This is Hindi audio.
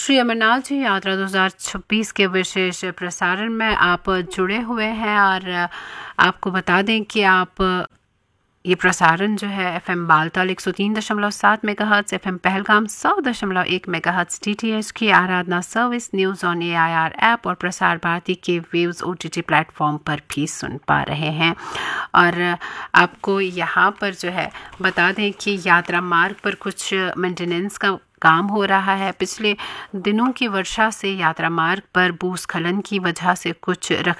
श्री अमरनाथ जी यात्रा 2026 के विशेष प्रसारण में आप जुड़े हुए हैं और आपको बता दें कि आप ये प्रसारण जो है FM Baltal 103.7 megahertz, FM Pahalgam 100.1 megahertz, DTH की आराधना service, news on AIR app और प्रसार भारती के वेव्स OTT प्लेटफॉर्म पर भी सुन पा रहे हैं। और आपको यहाँ पर जो है बता दें कि यात्रा मार्ग पर कुछ मेंटेनेंस का काम हो रहा है। पिछले दिनों की वर्षा से यात्रा मार्ग पर भूस्खलन की वजह से कुछ